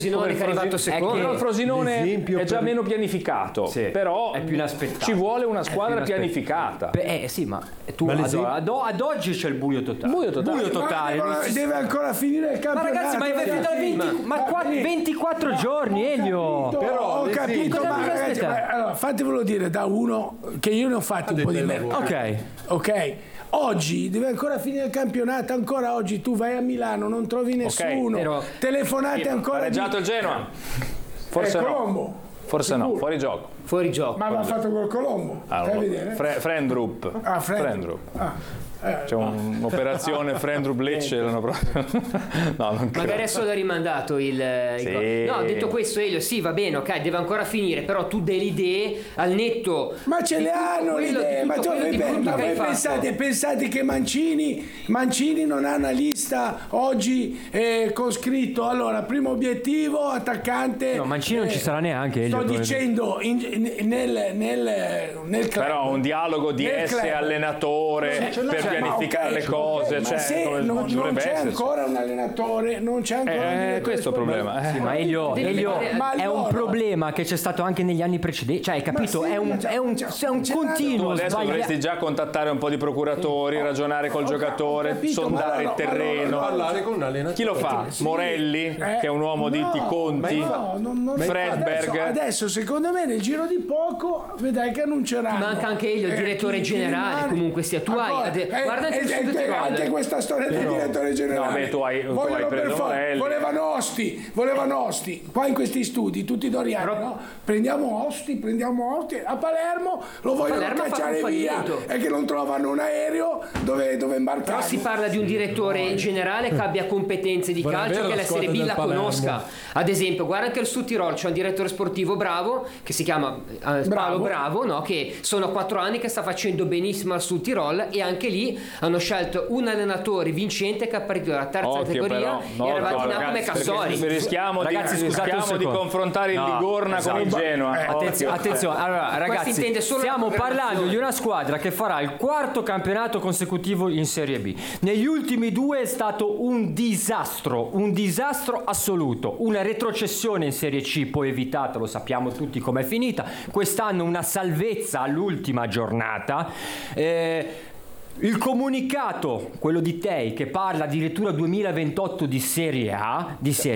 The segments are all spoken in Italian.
Frosinone che è arrivato secondo. Il Frosinone è già meno pianificato, però è più inaspettato. Ci vuole una squadra pianificata. Sì, ma tu ad oggi c'è il buio totale. Buio totale. Deve ancora finire il campionato. Ma ragazzi, ma 24 giorni, Elio. Però ho capito, ma ragazzi, allora, fatevelo dire da uno che io ne ho fatti un po' di merda. Ok. Oggi deve ancora finire il campionato, ancora oggi tu vai a Milano, non trovi nessuno, telefonate ancora. Ha reggiato il Genoa? Forse no. Colombo. Forse no, fuori gioco. Ma l'ha fatto col Colombo. Fai vedere. Frendrup. C'è un'operazione Frendrup Lecce l'anno prossimo. No, non credo. Magari è solo rimandato il No, detto questo, Elio, sì, va bene, ok, deve ancora finire, però tu delle idee al netto. Ma ce le hanno le idee, ma voi pensate che Mancini non ha una lista oggi con scritto, allora, primo obiettivo, attaccante. No, Mancini non ci sarà neanche, Elio. Sto dicendo nel club. Però un dialogo di allenatore per pianificare le cose, non c'è ancora un allenatore, non c'è ancora questo è il problema. Sì, ma Elio, è un problema che c'è stato anche negli anni precedenti, cioè hai capito? È un continuo. Adesso dovresti già contattare un po' di procuratori, ragionare col giocatore, sondare il terreno, parlare con un allenatore. Chi lo fa? Morelli, che è un uomo di Conti, Fredberg. Adesso secondo me nel giro di poco vedrai che annunceranno. Manca anche Elio, il direttore generale, comunque sia. Tu hai guarda anche questa storia del direttore generale. No, tu hai preso Morelli. Volevano Osti qua in questi studi tutti doriani, no? Prendiamo Osti a Palermo, lo vogliono cacciare via e che non trovano un aereo dove imbarcare. Però si parla di un direttore generale che abbia competenze di calcio, che la Serie B la conosca. Ad esempio, guarda che il Sud Tirol c'è un direttore sportivo bravo che si chiama Paolo Bravo, no? Che sono 4 anni che sta facendo benissimo al Sud Tirol, e anche lì hanno scelto un allenatore vincente che ha partito dalla terza categoria e è arrivato in A come Cassori. Rischiamo di confrontare il Ligorna con il Genoa. Attenzione, allora ragazzi, stiamo parlando di una squadra che farà il 4º campionato consecutivo in Serie B. Negli ultimi 2 è stato un disastro assoluto, una retrocessione in Serie C poi evitata, lo sappiamo tutti com'è finita. Quest'anno una salvezza all'ultima giornata. Il comunicato, quello di Tei, che parla addirittura 2028 di Serie A,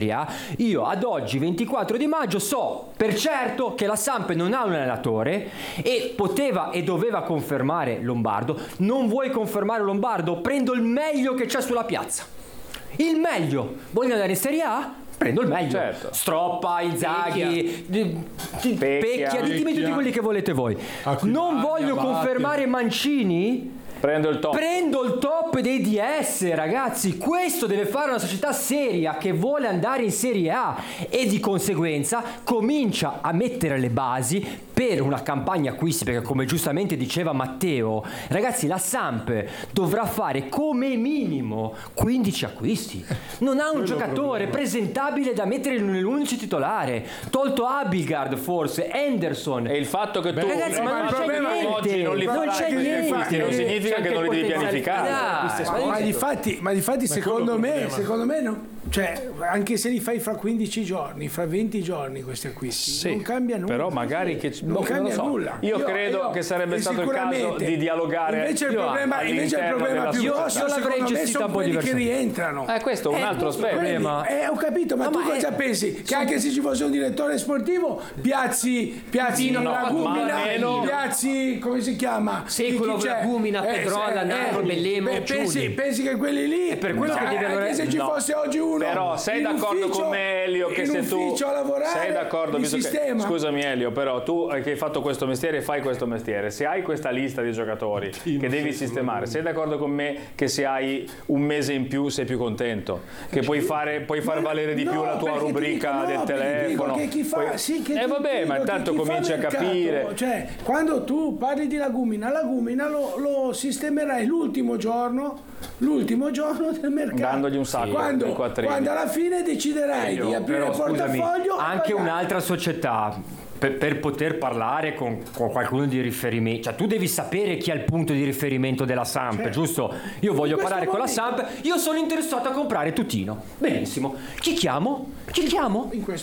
io ad oggi 24 di maggio so per certo che la Samp non ha un allenatore e poteva e doveva confermare Lombardo. Non vuoi confermare Lombardo? Prendo il meglio che c'è sulla piazza. Il meglio. Voglio andare in Serie A? Prendo il meglio. Certo. Stroppa, Inzaghi, Pecchia, ditemi tutti quelli che volete voi. Non voglio confermare Mancini? Prendo il top dei DS, ragazzi. Questo deve fare una società seria che vuole andare in Serie A e di conseguenza comincia a mettere le basi per una campagna acquisti, perché come giustamente diceva Matteo, ragazzi, la Samp dovrà fare come minimo 15 acquisti. Non ha un giocatore presentabile da mettere nell'11 titolare, tolto Abildgaard, forse Henderson. E il fatto che tu ragazzi, ma non c'è niente, non c'è niente, non significa che non li devi pianificare. Ma difatti secondo me no, cioè anche se li fai fra 15 giorni, fra 20 giorni questi acquisti, non cambia nulla. Però magari che non cambia nulla. Io credo che sarebbe stato il caso di dialogare. Invece il problema più grosso l'avrei gestito un po' quelli che rientrano. Questo è un altro aspetto. Ho capito, ma tu cosa pensi? Che anche se ci fosse un direttore sportivo piazzi Lagumina, piazzi, come si chiama? Secolo, Lagumina, Pedrola, Narro, Bellemo, pensi che quelli lì, è per quello che deve anche se ci fosse oggi uno. Però sei d'accordo con me, Elio, che se tu sei d'accordo, scusami Elio, però tu che hai fatto questo mestiere e fai questo mestiere, se hai questa lista di giocatori che devi sistemare, sei d'accordo con me che se hai un mese in più sei più contento, che puoi far valere di più la tua rubrica del telefono? Vabbè, ma intanto cominci a capire. Cioè, quando tu parli di Lagumina lo sistemerai l'ultimo giorno del mercato, dandogli un sacco, quando alla fine deciderai di aprire il portafoglio. Anche un'altra società per poter parlare con qualcuno di riferimento, cioè tu devi sapere chi è il punto di riferimento della Samp, giusto? Io voglio parlare con la Samp, io sono interessato a comprare Tutino. Benissimo, chi chiamo? In questo